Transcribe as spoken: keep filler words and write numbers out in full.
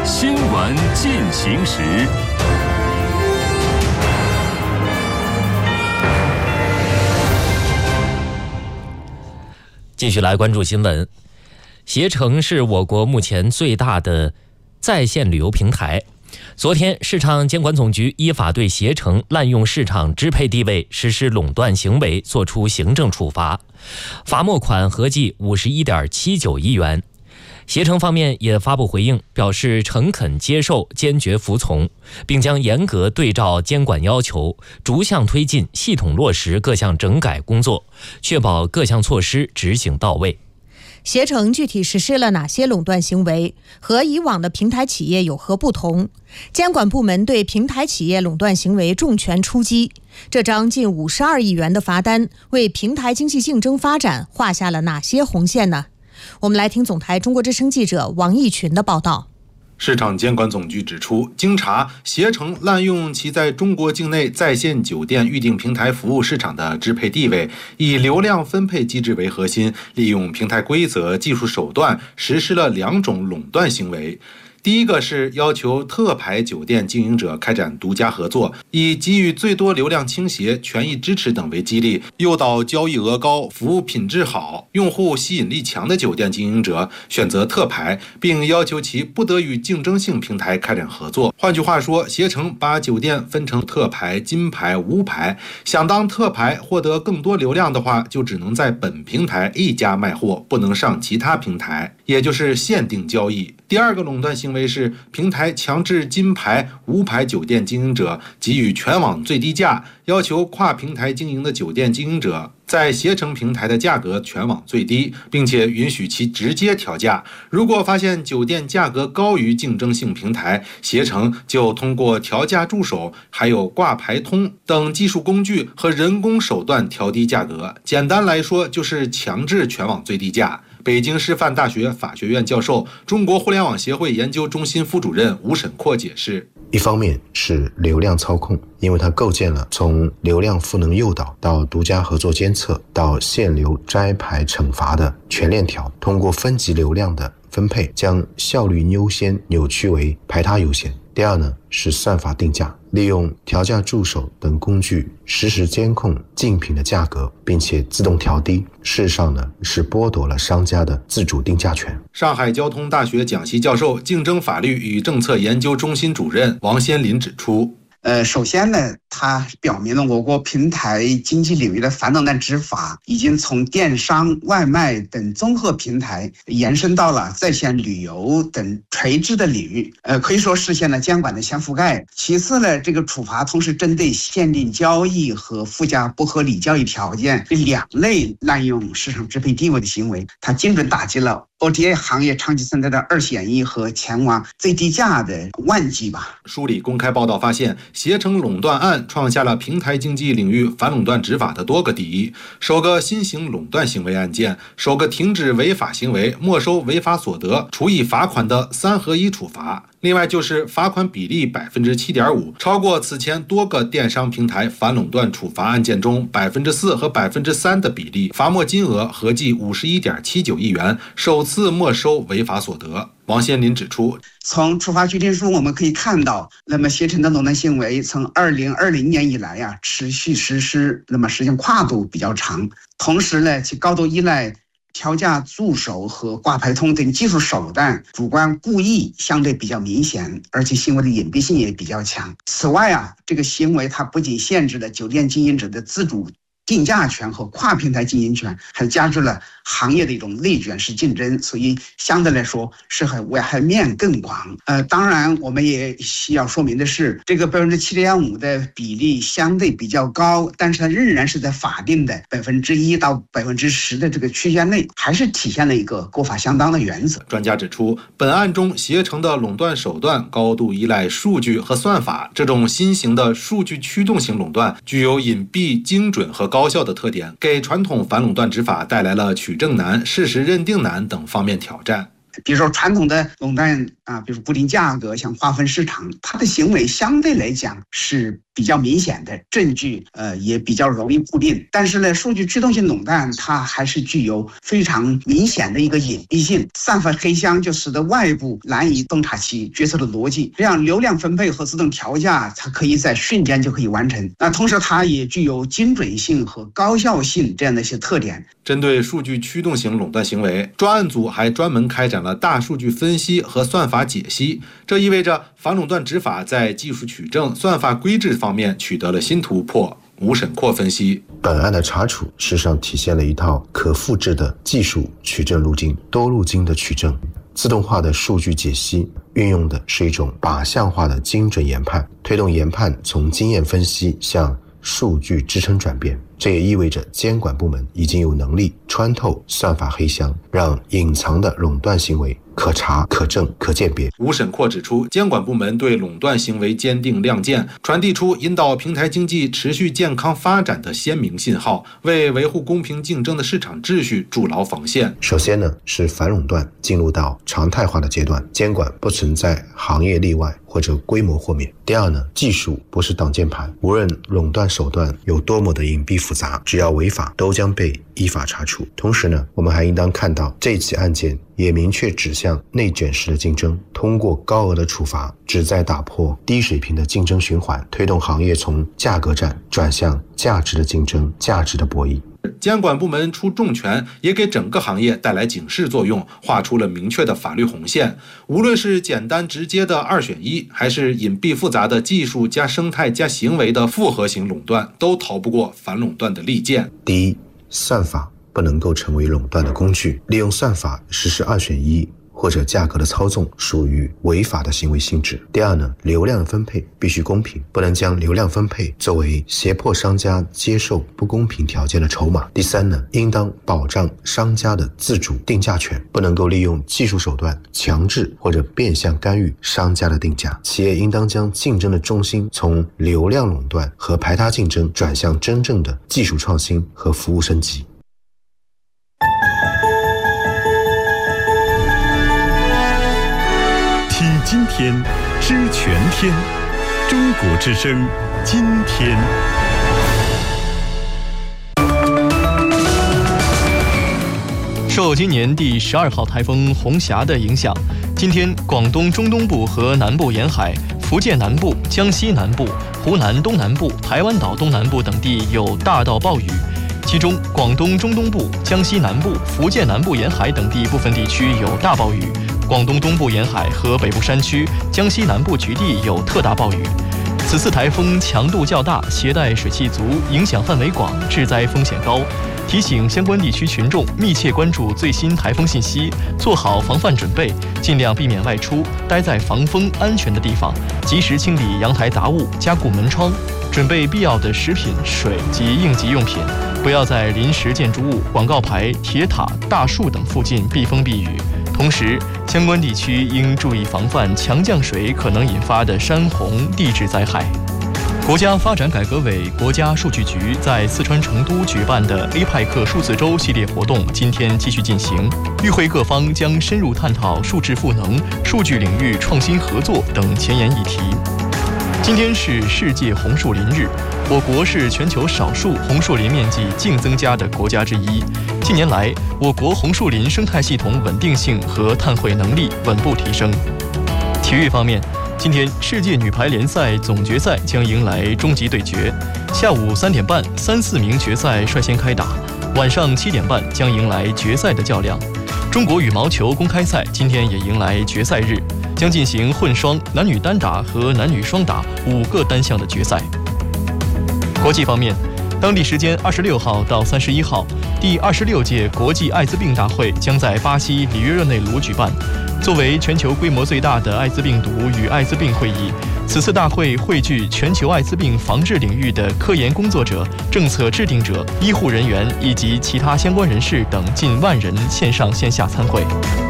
新闻进行时。 继续来关注新闻。携程是我国目前最大的在线旅游平台。昨天，市场监管总局依法对携程滥用市场支配地位实施垄断行为作出行政处罚，罚没款合计五十一点七九亿元。携程方面也发布回应，表示诚恳接受，坚决服从，并将严格对照监管要求，逐项推进系统落实各项整改工作，确保各项措施执行到位。 携程具体实施了哪些垄断行为，和以往的平台企业有何不同？监管部门对平台企业垄断行为重拳出击，这张近五十二亿元的罚单为平台经济竞争发展画下了哪些红线呢？我们来听总台中国之声记者王义群的报道。 市场监管总局指出，经查，携程滥用其在中国境内在线酒店预订平台服务市场的支配地位，以流量分配机制为核心，利用平台规则、技术手段，实施了两种垄断行为。第一个是要求特牌酒店经营者开展独家合作，以给予最多流量倾斜、权益支持等为激励，诱导交易额高、服务品质好、用户吸引力强的酒店经营者选择特牌，并要求其不得与竞争性平台开展合作。换句话说，携程把酒店分成特牌、金牌、无牌，想当特牌获得更多流量的话，就只能在本平台一家卖货，不能上其他平台，也就是限定交易。第二个垄断行为是平台强制金牌、无牌酒店经营者给予全网最低价，要求跨平台经营的酒店经营者在携程平台的价格全网最低，并且允许其直接调价。如果发现酒店价格高于竞争性平台，携程就通过调价助手、还有挂牌通等技术工具和人工手段调低价格。简单来说，就是强制全网最低价。北京师范大学法学院教授、中国互联网协会研究中心副主任吴沈阔解释， 一方面是流量操控，因为它构建了从流量赋能诱导到独家合作监测到限流摘牌惩罚的全链条，通过分级流量的分配，将效率优先扭曲为排他优先。第二呢，是算法定价，利用调价助手等工具实时监控竞品的价格，并且自动调低。事实上呢，是剥夺了商家的自主定价权。 上海交通大学讲席教授、竞争法律与政策研究中心主任王先林指出， 呃，首先呢，它表明了我国平台经济领域的反垄断执法已经从电商、外卖等综合平台延伸到了在线旅游等垂直的领域，呃，可以说实现了监管的全覆盖。其次呢，这个处罚同时针对限定交易和附加不合理交易条件这两类滥用市场支配地位的行为，它精准打击了O T A 行业长期存在的二选一和前往最低价的万计吧。 梳理公开报道发现，携程垄断案创下了平台经济领域反垄断执法的多个第一，首个新型垄断行为案件，首个停止违法行为、没收违法所得、处以罚款的三合一处罚。另外就是罚款比例百分之七点五，超过此前多个电商平台反垄断处罚案件中百分之四和百分之三的比例，罚没金额合计五十一点七九亿元，首次没收违法所得。王先林指出， 从处罚决定书我们可以看到，那么携程的垄断行为从二零二零年以来呀、啊、持续实施，那么时间跨度比较长，同时呢，其高度依赖调价助手和挂牌通等技术手段，主观故意相对比较明显，而且行为的隐蔽性也比较强。此外啊，这个行为它不仅限制了酒店经营者的自主定价权和跨平台经营权，还加剧了行业的一种内卷式竞争，所以相对来说是很危害面更广。呃，当然我们也需要说明的是，这个百分之七点五的比例相对比较高，但是它仍然是在法定的百分之一到百分之十的这个区间内，还是体现了一个过法相当的原则。 专家指出，本案中携程的垄断手段高度依赖数据和算法，这种新型的数据驱动型垄断具有隐蔽、精准和高效的特点，给传统反垄断执法带来了取证难、事实认定难等方面挑战。 比如说传统的垄断啊，比如固定价格，像划分市场，它的行为相对来讲是比较明显的证据，呃，也比较容易固定。但是呢，数据驱动性垄断它还是具有非常明显的一个隐蔽性，散发黑箱就使得外部难以洞察其决策的逻辑，这样流量分配和自动调价它可以在瞬间就可以完成。那同时它也具有精准性和高效性这样的一些特点。 针对数据驱动型垄断行为，专案组还专门开展了大数据分析和算法解析，这意味着反垄断执法在技术取证、算法规制方面取得了新突破。吴沈括分析， 本案的查处事实上体现了一套可复制的技术取证路径，多路径的取证，自动化的数据解析，运用的是一种靶向化的精准研判，推动研判从经验分析向数据支撑转变。这也意味着监管部门已经有能力穿透算法黑箱，让隐藏的垄断行为可查、可证、可鉴别。 吴沈括指出，监管部门对垄断行为坚定亮剑，传递出引导平台经济持续健康发展的鲜明信号，为维护公平竞争的市场秩序筑牢防线。 首先呢，是反垄断进入到常态化的阶段，监管不存在行业例外或者规模豁免。第二呢，技术不是挡箭牌，无论垄断手段有多么的隐蔽复杂，只要违法都将被依法查处。同时呢，我们还应当看到这起案件也明确指向内卷式的竞争，通过高额的处罚旨在打破低水平的竞争循环，推动行业从价格战转向价值的竞争、价值的博弈。 监管部门出重拳，也给整个行业带来警示作用，画出了明确的法律红线。无论是简单直接的二选一，还是隐蔽复杂的技术加生态加行为的复合型垄断，都逃不过反垄断的利剑。 第一，算法不能够成为垄断的工具，利用算法实施二选一或者价格的操纵属于违法的行为性质。第二呢，流量的分配必须公平，不能将流量分配作为胁迫商家接受不公平条件的筹码。第三呢，应当保障商家的自主定价权，不能够利用技术手段强制或者变相干预商家的定价。企业应当将竞争的重心从流量垄断和排他竞争转向真正的技术创新和服务升级。 听今天，知全天，中国之声，今天。 受今年第十二号台风红霞的影响，今天广东中东部和南部沿海、福建南部、江西南部、湖南东南部、台湾岛东南部等地有大到暴雨。其中，广东中东部、江西南部、福建南部沿海等地部分地区有大暴雨。广东东部沿海和北部山区、江西南部局地有特大暴雨。此次台风强度较大，携带水汽足，影响范围广，致灾风险高。提醒相关地区群众密切关注最新台风信息，做好防范准备，尽量避免外出，待在防风安全的地方，及时清理阳台杂物，加固门窗，准备必要的食品、水及应急用品，不要在临时建筑物、广告牌、铁塔、大树等附近避风避雨。同时，相关地区应注意防范强降水可能引发的山洪、地质灾害。国家发展改革委、国家数据局在四川成都举办的 A P E C 数字周系列活动今天继续进行，与会各方将深入探讨数字赋能、数据领域创新合作等前沿议题。今天是世界红树林日，我国是全球少数红树林面积净增加的国家之一。近年来，我国红树林生态系统稳定性和碳汇能力稳步提升。体育方面，今天世界女排联赛总决赛将迎来终极对决，下午三点半，三四名决赛率先开打，晚上七点半将迎来决赛的较量。中国羽毛球公开赛今天也迎来决赛日，将进行混双、男女单打和男女双打五个单项的决赛。国际方面，当地时间二十六号到三十一号，第二十六届国际艾滋病大会将在巴西里约热内卢举办。作为全球规模最大的艾滋病毒与艾滋病会议，此次大会汇聚全球艾滋病防治领域的科研工作者、政策制定者、医护人员以及其他相关人士等近万人线上线下参会。